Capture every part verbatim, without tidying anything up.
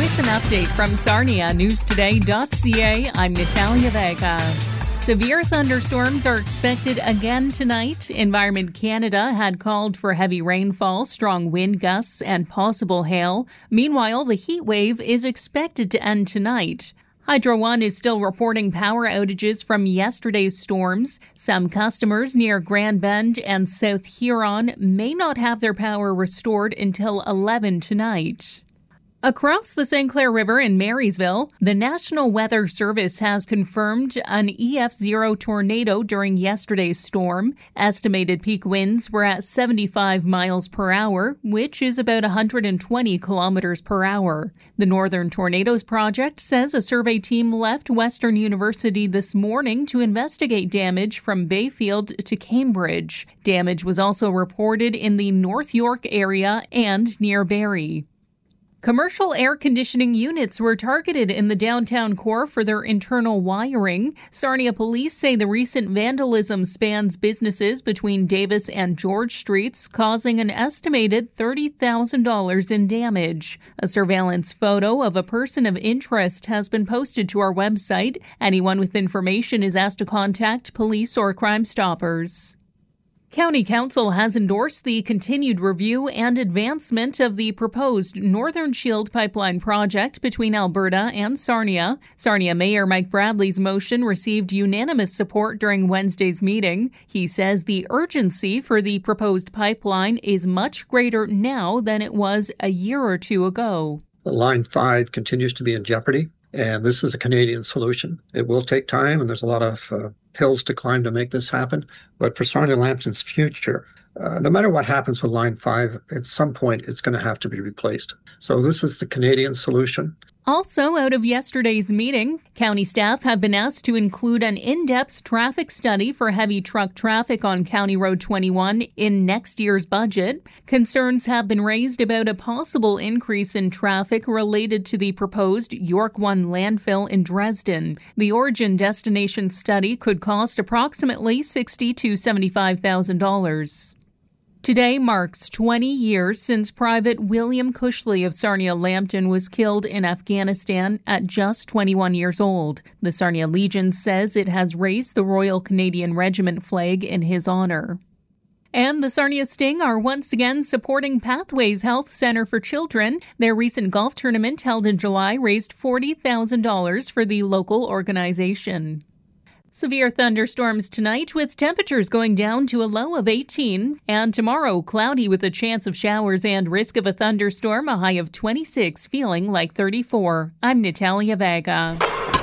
With an update from Sarnia News Today dot C A, I'm Natalia Vega. Severe thunderstorms are expected again tonight. Environment Canada had called for heavy rainfall, strong wind gusts, and possible hail. Meanwhile, the heat wave is expected to end tonight. Hydro One is still reporting power outages from yesterday's storms. Some customers near Grand Bend and South Huron may not have their power restored until eleven tonight. Across the Saint Clair River in Marysville, the National Weather Service has confirmed an E F zero tornado during yesterday's storm. Estimated peak winds were at seventy-five miles per hour, which is about one hundred twenty kilometers per hour. The Northern Tornadoes Project says a survey team left Western University this morning to investigate damage from Bayfield to Cambridge. Damage was also reported in the North York area and near Barrie. Commercial air conditioning units were targeted in the downtown core for their internal wiring. Sarnia police say the recent vandalism spans businesses between Davis and George Streets, causing an estimated thirty thousand dollars in damage. A surveillance photo of a person of interest has been posted to our website. Anyone with information is asked to contact police or Crime Stoppers. County Council has endorsed the continued review and advancement of the proposed Northern Shield Pipeline project between Alberta and Sarnia. Sarnia Mayor Mike Bradley's motion received unanimous support during Wednesday's meeting. He says the urgency for the proposed pipeline is much greater now than it was a year or two ago. Line five continues to be in jeopardy, and this is a Canadian solution. It will take time, and there's a lot of uh, hills to climb to make this happen. But for Sarnia Lambton's future, uh, no matter what happens with Line five, at some point it's going to have to be replaced. So this is the Canadian solution. Also, out of yesterday's meeting, county staff have been asked to include an in-depth traffic study for heavy truck traffic on County Road twenty-one in next year's budget. Concerns have been raised about a possible increase in traffic related to the proposed York One landfill in Dresden. The origin-destination study could cost approximately sixty thousand to seventy-five thousand dollars. Today marks twenty years since Private William Cushley of Sarnia Lambton was killed in Afghanistan at just twenty-one years old. The Sarnia Legion says it has raised the Royal Canadian Regiment flag in his honor. And the Sarnia Sting are once again supporting Pathways Health Center for Children. Their recent golf tournament held in July raised forty thousand dollars for the local organization. Severe thunderstorms tonight with temperatures going down to a low of eighteen. And tomorrow, cloudy with a chance of showers and risk of a thunderstorm, a high of twenty-six, feeling like thirty-four. I'm Natalia Vega.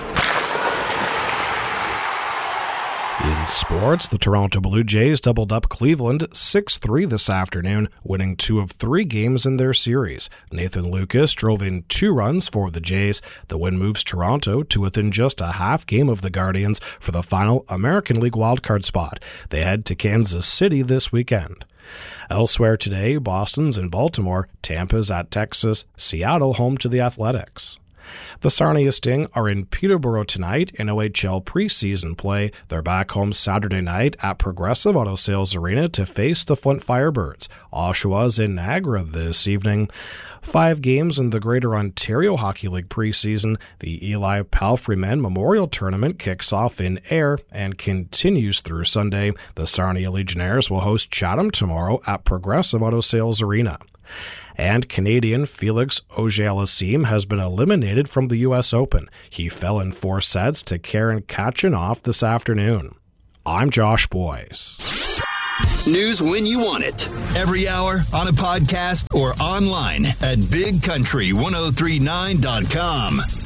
In sports, the Toronto Blue Jays doubled up Cleveland six three this afternoon, winning two of three games in their series. Nathan Lucas drove in two runs for the Jays. The win moves Toronto to within just a half game of the Guardians for the final American League wildcard spot. They head to Kansas City this weekend. Elsewhere today, Boston's in Baltimore, Tampa's at Texas, Seattle home to the Athletics. The Sarnia Sting are in Peterborough tonight in O H L preseason play. They're back home Saturday night at Progressive Auto Sales Arena to face the Flint Firebirds. Oshawa's in Niagara this evening. Five games in the Greater Ontario Hockey League preseason. The Eli Palfrey Men Memorial Tournament kicks off in Ayr and continues through Sunday. The Sarnia Legionnaires will host Chatham tomorrow at Progressive Auto Sales Arena. And Canadian Felix Auger-Aliassime has been eliminated from the U S Open. He fell in four sets to Karen Khachanov this afternoon. I'm Josh Boyce. News when you want it. Every hour, on a podcast, or online at big country ten thirty-nine dot com.